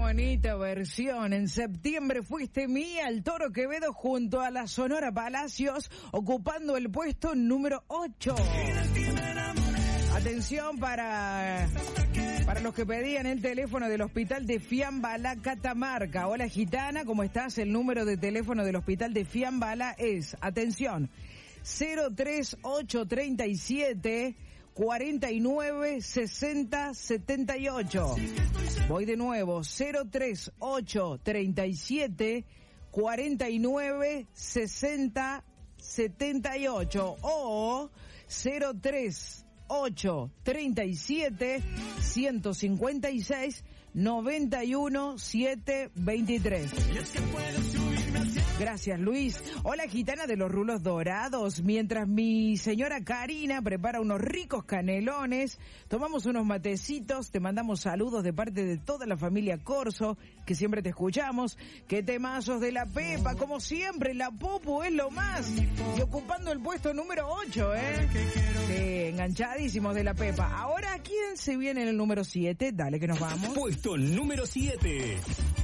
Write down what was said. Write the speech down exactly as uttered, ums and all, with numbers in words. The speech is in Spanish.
bonita versión. En septiembre fuiste mía, el Toro Quevedo junto a la Sonora Palacios, ocupando el puesto número ocho. Atención para, para los que pedían el teléfono del hospital de Fiambala, Catamarca. Hola gitana, ¿cómo estás? El número de teléfono del hospital de Fiambala es, atención, cero tres ocho treinta y siete cuarenta y nueve sesenta setenta y ocho. Voy de nuevo, cero tres ocho treinta y siete cuarenta y nueve sesenta setenta y ocho o cero tres ocho treinta y siete ciento cincuenta y seis noventa y uno setecientos veintitrés. Gracias, Luis. Hola, gitana de los rulos dorados. Mientras mi señora Karina prepara unos ricos canelones, tomamos unos matecitos, te mandamos saludos de parte de toda la familia Corso, que siempre te escuchamos. Qué temazos de la Pepa, como siempre, la Popu es lo más. Y ocupando el puesto número ocho, ¿eh? Sí, enganchadísimos de la Pepa. Ahora, ¿quién se viene en el número siete? Dale que nos vamos. Puesto número siete.